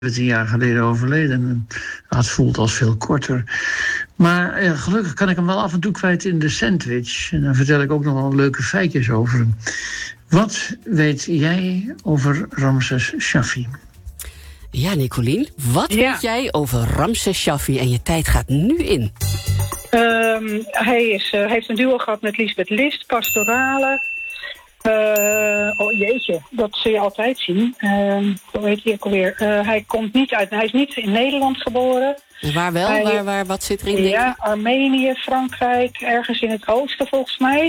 17 jaar geleden overleden. Het voelt als veel korter. Maar gelukkig kan ik hem wel af en toe kwijt in de sandwich. En dan vertel ik ook nog wel leuke feitjes over hem. Wat weet jij over Ramses Shaffi? Ja, Nicolien, wat weet jij over Ramses Shaffi? En je tijd gaat nu in. Hij heeft een duo gehad met Liesbeth List, Pastorale. Oh jeetje, dat zul je altijd zien. Hoe heet hij ook alweer? Hij komt niet uit. Hij is niet in Nederland geboren. Waar wel? Waar, wat zit erin? Ja, Armenië, Frankrijk, ergens in het oosten volgens mij.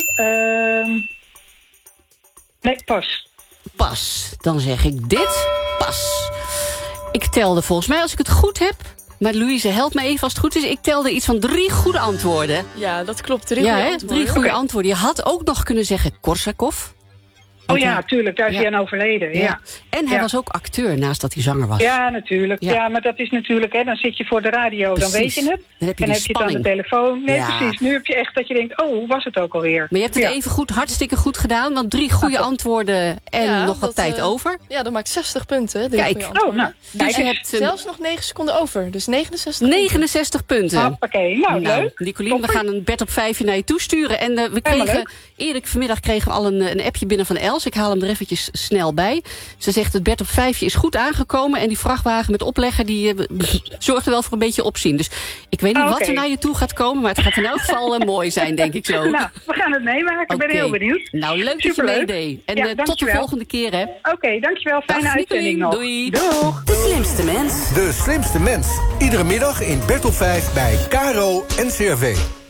Nee, Pas. Dan zeg ik dit. Pas. Ik telde volgens mij, als ik het goed heb... Maar Louise, help me even als het goed is. Ik telde iets van 3 goede antwoorden. Ja, dat klopt. 3 goede antwoorden. 3 goede antwoorden. Je had ook nog kunnen zeggen Korsakov. Oh ja, tuurlijk. Daar is hij aan overleden. Ja. En hij was ook acteur naast dat hij zanger was. Ja, natuurlijk. Ja, maar dat is natuurlijk... Hè, dan zit je voor de radio, precies. Dan weet je het. Dan heb je het aan de telefoon. Nee, precies. Nu heb je echt dat je denkt... Oh, hoe was het ook alweer? Maar je hebt het even goed, hartstikke goed gedaan. Want 3 goede antwoorden en nog wat tijd over. Ja, dat maakt 60 punten. Kijk. Dus je hebt zelfs nog 9 seconden over. Dus 69 punten. Hoppakee. Nou, leuk. Nicolien, we gaan een bed op 5 naar je toesturen. En we kregen... Eerlijk, vanmiddag kregen we al een appje binnen van Els. Ik haal hem er eventjes snel bij. Ze zegt, het bed op 5 is goed aangekomen. En die vrachtwagen met oplegger, die zorgt er wel voor een beetje opzien. Dus ik weet niet wat er naar je toe gaat komen. Maar het gaat in elk geval mooi zijn, denk ik zo. Nou, we gaan het meemaken. Ik ben heel benieuwd. Nou, leuk dat je meedeed. En tot de volgende keer, hè. Oké, dankjewel. Fijne uitzending nog. Doei. Doeg. De slimste mens. De slimste mens. Iedere middag in bed op 5 bij KRO NCRV.